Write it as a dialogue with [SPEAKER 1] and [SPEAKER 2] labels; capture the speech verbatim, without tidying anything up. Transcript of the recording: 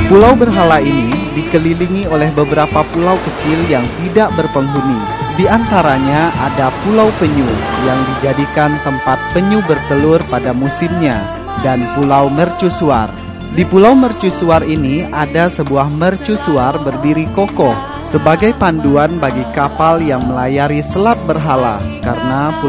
[SPEAKER 1] Pulau berhala ini dikelilingi oleh beberapa pulau kecil yang tidak berpenghuni. Di antaranya ada Pulau Penyu yang dijadikan tempat penyu bertelur pada musimnya, dan Pulau Mercusuar. Di Pulau Mercusuar ini ada sebuah mercusuar berdiri kokoh sebagai panduan bagi kapal yang melayari selat berhala, karena pulau